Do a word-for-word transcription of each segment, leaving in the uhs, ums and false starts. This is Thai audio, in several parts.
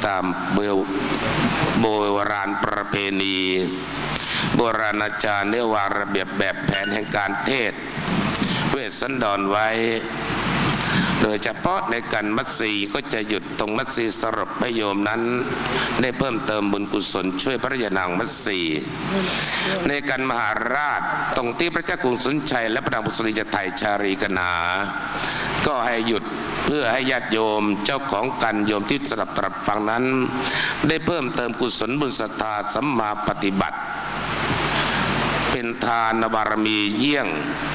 ตามโบราณประเพณีโบราณอาจารย์ได้วางระเบียบแบบแผนแห่งการเทศเวสสันดรไว้โดยเฉพาะในการมัสสีก็จะหยุดตรงมัสสีสรุปให้โยมนั้นได้เพิ่มเติมบุญกุศลช่วยพระยานางมัสสีในการมหาราชตรงที่พระเจ้ากรุงสุนชัยและพระนางบุษรีจะไถ่ชารีกนาก็ให้หยุดเพื่อให้ญาติโยมเจ้าของกันโยมที่สลับตรับฟังนั้นได้เพิ่มเติมกุศลบุญศรัทธาสัมมาปฏิบัติเป็นทานบารมีเยี่ยง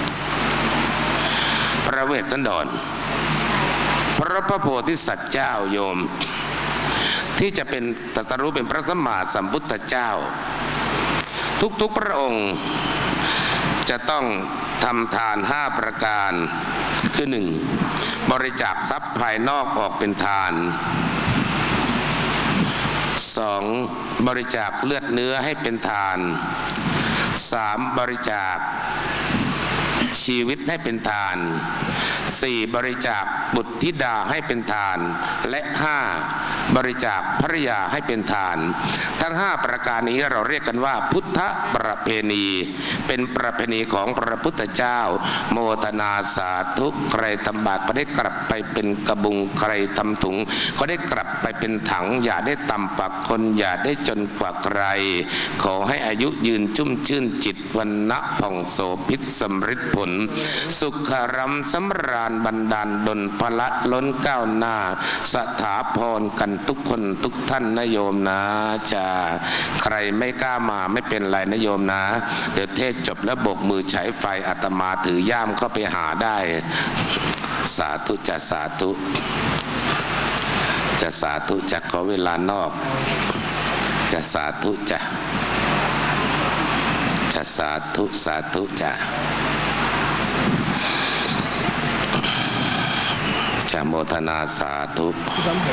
พระเวสสันดรพระพระโพธิสัตว์เจ้าโยมที่จะเป็นตรัสรู้เป็นพระสัมมาสัมพุทธเจ้าทุกๆพระองค์จะต้องทำทานห้าประการคือหนึ่งบริจาคทรัพย์ภายนอกออกเป็นทานสองบริจาคเลือดเนื้อให้เป็นทานสามบริจาคชีวิตให้เป็นทานสี่บริจาคบุตรธิดาให้เป็นทานและห้าบริจาคภริยาให้เป็นทานทั้งห้าประการนี้เราเรียกกันว่าพุทธประเพณีเป็นประเพณีของพระพุทธเจ้าโมทนาสาธุใครทำบาปก็ได้กลับไปเป็นกระบุงใครทำถุงก็ได้กลับไปเป็นถังอย่าได้ต่ำกว่าคนอย่าได้จนกว่าใครขอให้อายุยืนชุ่มชื่นจิตวันนะผ่องโสภิตสำริดผลสุขรัมสำราญบันดาลดลพละล้นก้าวหน้าสถาพรกันทุกคนทุกท่านนะโยมนะจะใครไม่กล้ามาไม่เป็นไรนะโยมนะเดี๋ยวเทศจบแล้วโบกมือใช้ไฟอาตมาถือย่ามเข้าไปหาได้สาธุจะสาธุจะสาธุจะขอเวลานอกจะสาธุจะจะสาธุสาธุจะจะโมทนาสาธุ